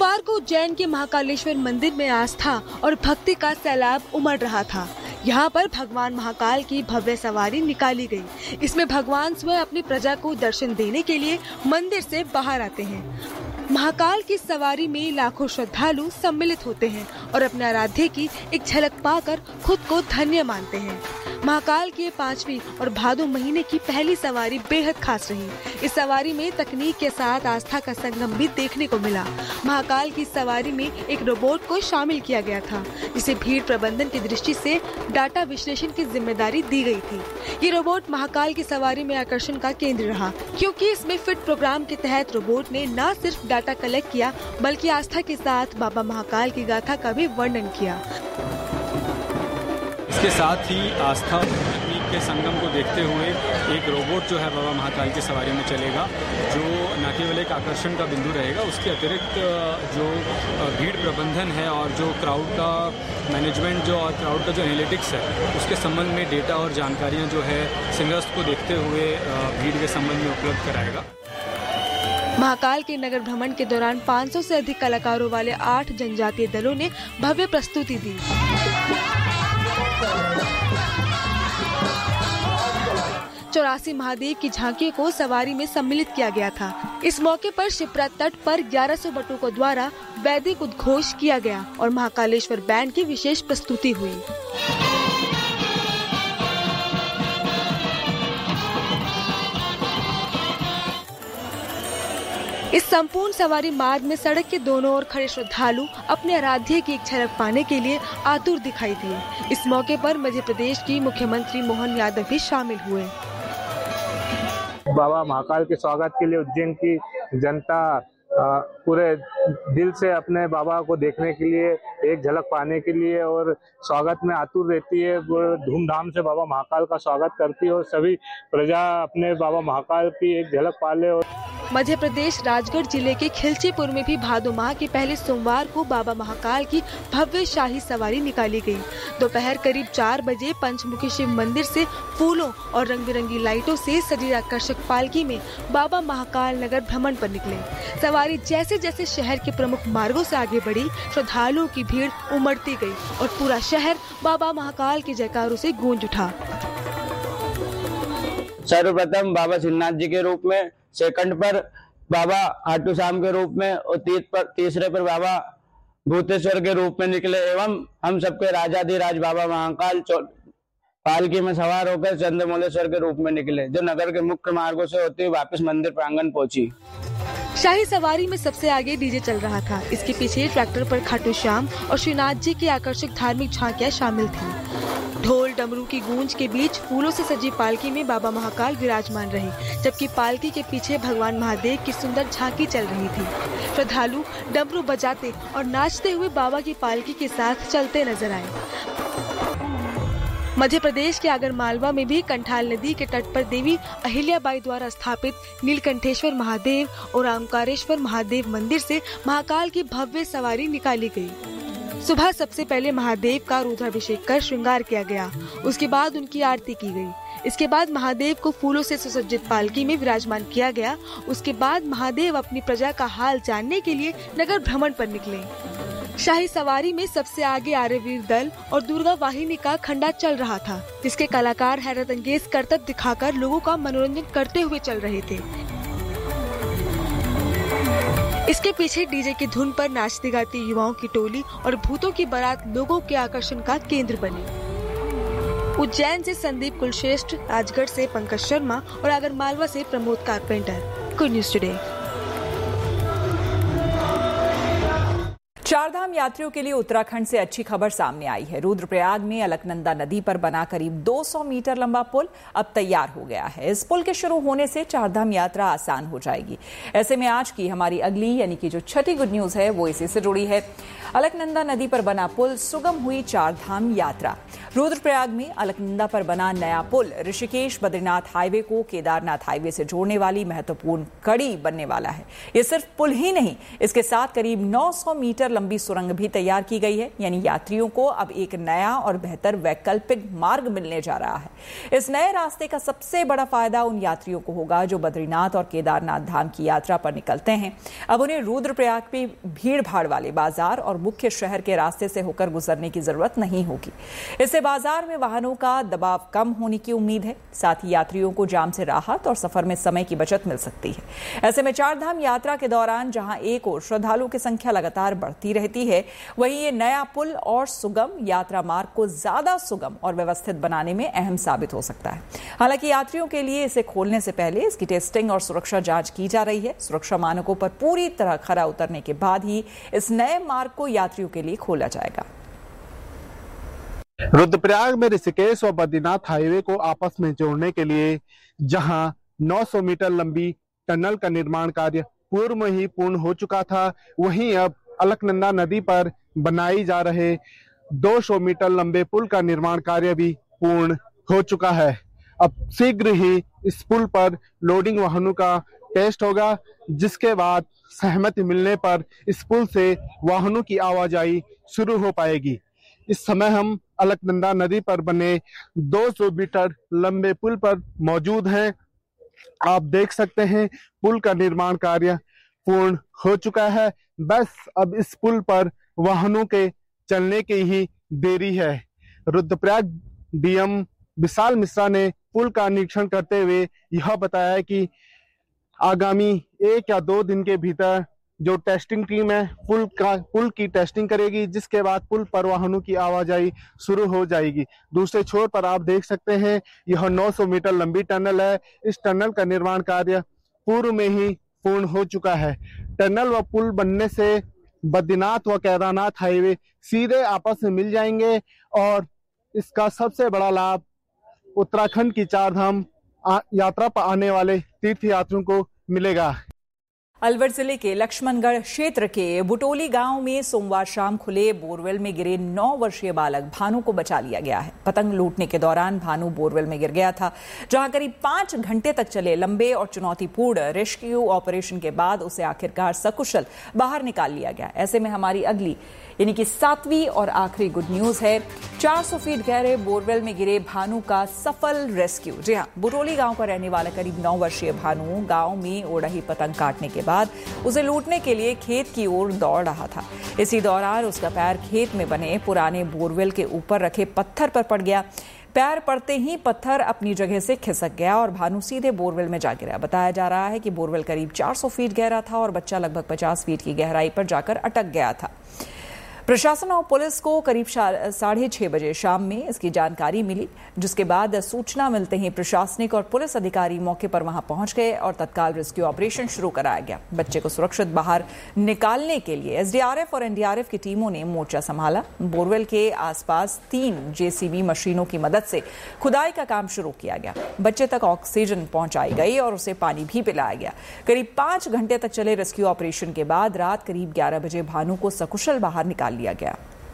सोमवार को उज्जैन के महाकालेश्वर मंदिर में आस्था और भक्ति का सैलाब उमड़ रहा था। यहाँ पर भगवान महाकाल की भव्य सवारी निकाली गई। इसमें भगवान स्वयं अपनी प्रजा को दर्शन देने के लिए मंदिर से बाहर आते हैं। महाकाल की सवारी में लाखों श्रद्धालु सम्मिलित होते हैं और अपने आराध्य की एक झलक पाकर खुद को धन्य मानते हैं। महाकाल के 5वीं और भादो महीने की पहली सवारी बेहद खास रही। इस सवारी में तकनीक के साथ आस्था का संगम भी देखने को मिला। महाकाल की सवारी में एक रोबोट को शामिल किया गया था, जिसे भीड़ प्रबंधन की दृष्टि से डाटा विश्लेषण की जिम्मेदारी दी गई थी। ये रोबोट महाकाल की सवारी में आकर्षण का केंद्र रहा, क्योंकि इसमें फिट प्रोग्राम के तहत रोबोट ने न सिर्फ डाटा कलेक्ट किया, बल्कि आस्था के साथ बाबा महाकाल की गाथा का भी वर्णन किया। इसके साथ ही आस्था और तकनीक के संगम को देखते हुए एक रोबोट जो है बाबा महाकाल की सवारी में चलेगा, जो न केवल एक आकर्षण का बिंदु रहेगा, उसके अतिरिक्त जो भीड़ प्रबंधन है और जो क्राउड का मैनेजमेंट जो और क्राउड का जो एनालिटिक्स है, उसके संबंध में डेटा और जानकारियाँ जो है सिंहस्थ को देखते हुए भीड़ के संबंध में उपलब्ध कराएगा। महाकाल के नगर भ्रमण के दौरान 500 से अधिक कलाकारों वाले 8 जनजातीय दलों ने भव्य प्रस्तुति दी। 84 महादेव की झांकी को सवारी में सम्मिलित किया गया था। इस मौके पर शिप्रा तट पर 1100 बटुकों द्वारा वैदिक उद्घोष किया गया और महाकालेश्वर बैंड की विशेष प्रस्तुति हुई। इस संपूर्ण सवारी मार्ग में सड़क के दोनों ओर खड़े श्रद्धालु अपने आराध्य की एक झलक पाने के लिए आतुर दिखाई दिए। इस मौके पर मध्य प्रदेश की मुख्यमंत्री मोहन यादव भी शामिल हुए। बाबा महाकाल के स्वागत के लिए उज्जैन की जनता पूरे दिल से अपने बाबा को देखने के लिए, एक झलक पाने के लिए और स्वागत में आतुर रहती है। धूमधाम से बाबा महाकाल का स्वागत करती है और सभी प्रजा अपने बाबा महाकाल की एक झलक पाले। और मध्य प्रदेश राजगढ़ जिले के खिलचीपुर में भी भादो माह के पहले सोमवार को बाबा महाकाल की भव्य शाही सवारी निकाली गई। दोपहर करीब 4 बजे पंचमुखी शिव मंदिर से फूलों और रंग बिरंगी लाइटों से सजी आकर्षक पालकी में बाबा महाकाल नगर भ्रमण पर निकले। सवारी जैसे जैसे शहर के प्रमुख मार्गों से आगे बढ़ी, श्रद्धालुओं की भीड़ उमड़ती गई और पूरा शहर बाबा महाकाल के जयकारों से गूंज उठा। सर्वप्रथम बाबा श्रीनाथ जी के रूप में, सेकंड पर बाबा खाटू श्याम के रूप में और तीसरे पर बाबा भूतेश्वर के रूप में निकले एवं हम सबके राजाधिराज बाबा महाकाल पालकी में सवार होकर चंद्रमौलेश्वर के रूप में निकले, जो नगर के मुख्य मार्गों से होते हुए वापस मंदिर प्रांगण पहुंची। शाही सवारी में सबसे आगे डीजे चल रहा था। इसके पीछे ट्रैक्टर पर खाटू श्याम और श्रीनाथ जी की आकर्षक धार्मिक झांकियां शामिल थीं। ढोल डमरू की गूंज के बीच फूलों से सजी पालकी में बाबा महाकाल विराजमान रहे, जबकि पालकी के पीछे भगवान महादेव की सुंदर झांकी चल रही थी। श्रद्धालु डमरू बजाते और नाचते हुए बाबा की पालकी के साथ चलते नजर आए। मध्य प्रदेश के आगरमालवा में भी कंठाल नदी के तट पर देवी अहिल्याबाई द्वारा स्थापित नीलकंठेश्वर महादेव और ओंकारेश्वर महादेव मंदिर से महाकाल की भव्य सवारी निकाली गई। सुबह सबसे पहले महादेव का रुद्राभिषेक कर श्रृंगार किया गया। उसके बाद उनकी आरती की गई। इसके बाद महादेव को फूलों से सुसज्जित पालकी में विराजमान किया गया। उसके बाद महादेव अपनी प्रजा का हाल जानने के लिए नगर भ्रमण पर निकले। शाही सवारी में सबसे आगे आर्यवीर दल और दुर्गा वाहिनी का खंडा चल रहा था, जिसके कलाकार हैरत अंगेज करतब दिखाकर लोगों का मनोरंजन करते हुए चल रहे थे। इसके पीछे डीजे की धुन पर नाचती गाती युवाओं की टोली और भूतों की बारात लोगों के आकर्षण का केंद्र बनी। उज्जैन से संदीप कुलश्रेष्ठ, राजगढ़ से पंकज शर्मा और आगरमालवा से Pramod carpenter. Good news today. Chardham यात्रियों के लिए उत्तराखंड से अच्छी खबर सामने आई है। रुद्रप्रयाग में अलकनंदा नदी पर बना करीब 200 मीटर लंबा पुल अब तैयार हो गया है। इस पुल के शुरू होने से चारधाम यात्रा आसान हो जाएगी। ऐसे में आज की हमारी अगली यानी कि जो छठी गुड न्यूज है वो इसी से जुड़ी है। अलकनंदा नदी पर बना पुल, सुगम हुई चारधाम यात्रा। रुद्रप्रयाग में अलकनंदा पर बना नया पुल ऋषिकेश बद्रीनाथ हाईवे को केदारनाथ हाईवे से जोड़ने वाली महत्वपूर्ण कड़ी बनने वाला है। ये सिर्फ पुल ही नहीं, इसके साथ करीब 900 मीटर लंबी सुरंग भी तैयार की गई है, यानी यात्रियों को अब एक नया और बेहतर वैकल्पिक मार्ग मिलने जा रहा है। इस नए रास्ते का सबसे बड़ा फायदा उन यात्रियों को होगा जो बद्रीनाथ और केदारनाथ धाम की यात्रा पर निकलते हैं। अब उन्हें रुद्रप्रयाग में भीड़ भाड़ वाले बाजार और मुख्य शहर के रास्ते से होकर गुजरने की जरूरत नहीं होगी। इससे बाजार में वाहनों का दबाव कम होने की उम्मीद है। साथ ही यात्रियों को जाम से राहत और सफर में समय की बचत मिल सकती है। ऐसे में चारधाम यात्रा के दौरान जहां एक ओर श्रद्धालुओं की संख्या लगातार बढ़ती रहती है, वहीं ये नया पुल और सुगम यात्रा मार्ग को ज्यादा सुगम और व्यवस्थित बनाने में अहम साबित हो सकता है। हालांकि यात्रियों के लिए इसे खोलने से पहले इसकी टेस्टिंग और सुरक्षा जांच की जा रही है। सुरक्षा मानकों पर पूरी तरह खरा उतरने के बाद ही इस नए मार्ग को यात्रियों के लिए खोला जाएगा। रुद्रप्रयाग में ऋषिकेश और बद्रीनाथ हाईवे को आपस में जोड़ने के लिए जहां 900 मीटर लंबी टनल का निर्माण कार्य पूर्व में ही पूर्ण हो चुका था, वहीं अब अलकनंदा नदी पर बनाई जा रहे 200 मीटर लंबे पुल का निर्माण कार्य भी पूर्ण हो चुका है। अब शीघ्र ही इस पुल पर लोडिंग वाहनों का टेस्ट होगा, जिसके बाद सहमति मिलने पर इस पुल से वाहनों की आवाजाही शुरू हो पाएगी। इस समय हम अलकनंदा नदी पर बने 200 मीटर लंबे पुल पर मौजूद हैं। आप देख सकते हैं पुल का निर्माण कार्य पूर्ण हो चुका है। बस अब इस पुल पर वाहनों के चलने की ही देरी है। रुद्रप्रयाग डीएम विशाल मिश्रा ने पुल का निरीक्षण करते हुए यह बताया कि आगामी 1 या 2 दिन के भीतर जो टेस्टिंग टीम है पुल की टेस्टिंग करेगी, जिसके बाद पुल पर वाहनों की आवाजाही शुरू हो जाएगी। दूसरे छोर पर आप देख सकते हैं यह 900 मीटर लंबी टनल है। इस टनल का निर्माण कार्य पूर्व में ही पूर्ण हो चुका है। टनल व पुल बनने से बद्रीनाथ व केदारनाथ हाईवे सीधे आपस में मिल जाएंगे और इसका सबसे बड़ा लाभ उत्तराखंड की चारधाम यात्रा पर आने वाले तीर्थयात्रियों को मिलेगा। अलवर जिले के लक्ष्मणगढ़ क्षेत्र के बुटोली गांव में सोमवार शाम खुले बोरवेल में गिरे 9 वर्षीय बालक भानु को बचा लिया गया है। पतंग लूटने के दौरान भानु बोरवेल में गिर गया था, जहां करीब 5 घंटे तक चले लंबे और चुनौतीपूर्ण रेस्क्यू ऑपरेशन के बाद उसे आखिरकार सकुशल बाहर निकाल लिया गया। ऐसे में हमारी अगली यानी कि 7वीं और आखिरी गुड न्यूज है। 400 फीट गहरे बोरवेल में गिरे भानु का सफल रेस्क्यू। जी हां, बुटोली गांव का रहने वाला करीब 9 वर्षीय भानु गांव में उड़ रही पतंग काटने के बाद उसे लूटने के लिए खेत की ओर दौड़ रहा था। इसी दौरान उसका पैर खेत में बने पुराने बोरवेल के ऊपर रखे पत्थर पर पड़ गया। पैर पड़ते ही पत्थर अपनी जगह से खिसक गया और भानु सीधे बोरवेल में जा गिरा। बताया जा रहा है कि बोरवेल करीब 400 फीट गहरा था और बच्चा लगभग 50 फीट की गहराई पर जाकर अटक गया था। प्रशासन और पुलिस को करीब 6:30 बजे शाम में इसकी जानकारी मिली, जिसके बाद सूचना मिलते ही प्रशासनिक और पुलिस अधिकारी मौके पर वहां पहुंच गए और तत्काल रेस्क्यू ऑपरेशन शुरू कराया गया। बच्चे को सुरक्षित बाहर निकालने के लिए एसडीआरएफ और एनडीआरएफ की टीमों ने मोर्चा संभाला। बोरवेल के आसपास 3 जेसीबी मशीनों की मदद से खुदाई का काम शुरू किया गया। बच्चे तक ऑक्सीजन पहुंचाई गई और उसे पानी भी पिलाया गया। करीब 5 घंटे तक चले रेस्क्यू ऑपरेशन के बाद रात करीब 11 बजे भानु को सकुशल बाहर निकाल लिया गया।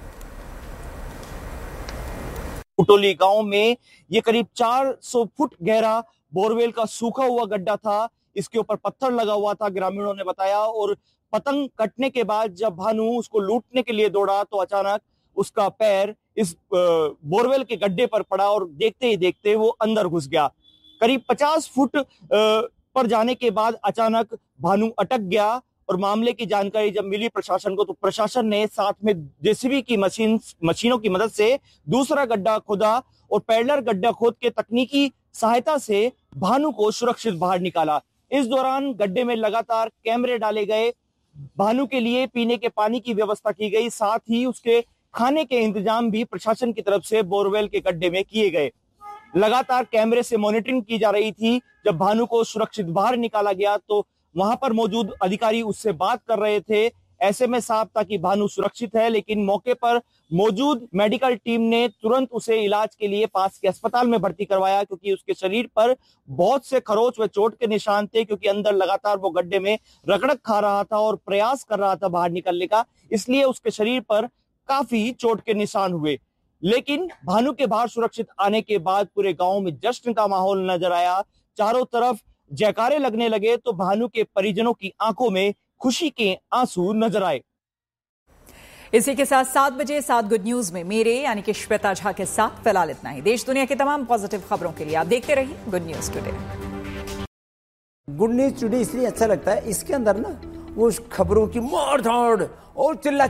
बुटोली गांव में ये करीब 400 फुट गहरा बोरवेल का सूखा हुआ गड्ढा था। इसके ऊपर पत्थर लगा हुआ था, ग्रामीणों ने बताया। और पतंग कटने के बाद जब भानु उसको लूटने के लिए दौड़ा तो अचानक उसका पैर इस बोरवेल के गड्ढे पर पड़ा और देखते ही देखते वो अंदर घुस गया। करीब 50 फुट पर जाने के बाद अचानक भानु अटक गया और मामले की जानकारी जब मिली प्रशासन को, तो प्रशासन ने साथ में जेसीबी की मशीनों की मदद से दूसरा गड्ढा खोदा और पैडलर गड्ढा खोद के तकनीकी सहायता से भानु को सुरक्षित बाहर निकाला। इस दौरान गड्ढे में लगातार कैमरे डाले गए, भानु के लिए पीने के पानी की व्यवस्था की गई, साथ ही उसके खाने के इंतजाम भी प्रशासन की तरफ से बोरवेल के गड्ढे में किए गए। लगातार कैमरे से मॉनिटरिंग की जा रही थी। जब भानु को सुरक्षित बाहर निकाला गया तो वहां पर मौजूद अधिकारी उससे बात कर रहे थे। ऐसे में साफ था कि भानु सुरक्षित है, लेकिन मौके पर मौजूद मेडिकल टीम ने तुरंत उसे इलाज के लिए पास के अस्पताल में भर्ती करवाया, क्योंकि उसके शरीर पर बहुत से खरोच व चोट के निशान थे, क्योंकि अंदर लगातार वो गड्ढे में रगड़क खा रहा था और प्रयास कर रहा था बाहर निकलने का, इसलिए उसके शरीर पर काफी चोट के निशान हुए। लेकिन भानु के बाहर सुरक्षित आने के बाद पूरे गांव में जश्न का माहौल नजर आया। चारों तरफ जयकारे लगने लगे तो भानु के परिजनों की आंखों में खुशी के आंसू नजर आए। इसी के साथ 7 बजे 7 गुड न्यूज में मेरे यानी कि श्वेता झा के साथ फिलहाल इतना ही। देश दुनिया की तमाम पॉजिटिव खबरों के लिए आप देखते रहिए good news today. Good news today इसलिए अच्छा लगता है, इसके अंदर ना वो खबरों की मार धाड़ और चिल्ला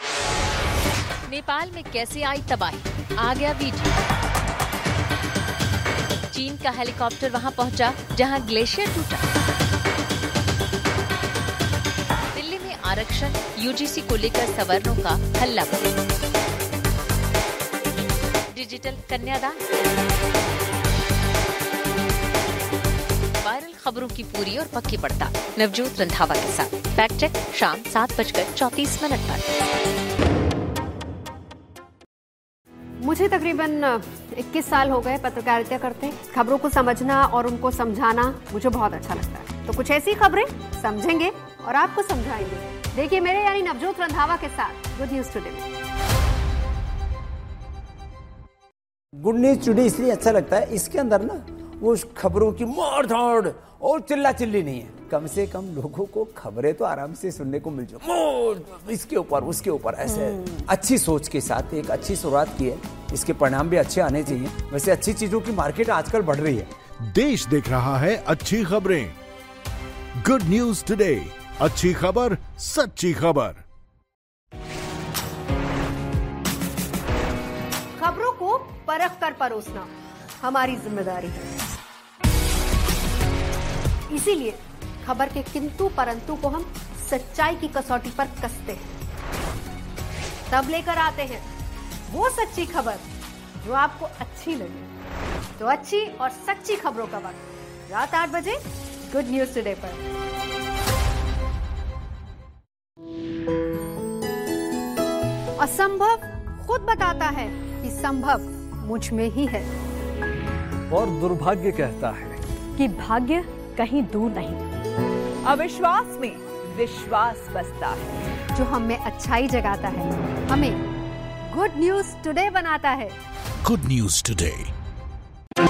नेपाल में कैसे आई तबाही, आ गया वीडियो। चीन का हेलीकॉप्टर वहां पहुंचा जहां ग्लेशियर टूटा। दिल्ली में आरक्षण यूजीसी को लेकर सवर्णों का हल्ला। डिजिटल कन्यादान। वायरल खबरों की पूरी और पक्की पड़ताल नवजोत रंधावा के साथ। फैक्ट चेक शाम 7:34 पर। मुझे तकरीबन 21 साल हो गए पत्रकारिता करते। खबरों को समझना और उनको समझाना मुझे बहुत अच्छा लगता है। तो कुछ ऐसी खबरें समझेंगे और आपको समझाएंगे। देखिए मेरे यानी नवजोत रंधावा के साथ गुड न्यूज टुडे में। गुड न्यूज टुडे इसलिए अच्छा लगता है, इसके अंदर ना वो खबरों की मार धाड़ और चिल्ला चिल्ली नहीं है। कम से कम लोगों को खबरें तो आराम से सुनने को मिल जाए, इसके ऊपर उसके ऊपर ऐसे अच्छी सोच के साथ एक अच्छी शुरुआत की है। इसके परिणाम भी अच्छे आने चाहिए। वैसे अच्छी चीजों की मार्केट आजकल बढ़ रही है। देश देख रहा है अच्छी खबरें। गुड न्यूज टुडे, अच्छी खबर सच्ची खबर। खबरों को परख कर परोसना हमारी जिम्मेदारी है। इसीलिए खबर के किंतु परंतु को हम सच्चाई की कसौटी पर कसते हैं। तब लेकर आते हैं वो सच्ची खबर जो आपको अच्छी लगे। तो अच्छी और सच्ची खबरों का वक्त रात 8 बजे गुड न्यूज टुडे पर। असंभव खुद बताता है कि संभव मुझ में ही है। और दुर्भाग्य कहता है कि भाग्य कहीं दूर नहीं। अविश्वास में विश्वास बसता है। जो हमें अच्छाई जगाता है, हमें गुड न्यूज टुडे बनाता है। Good news today.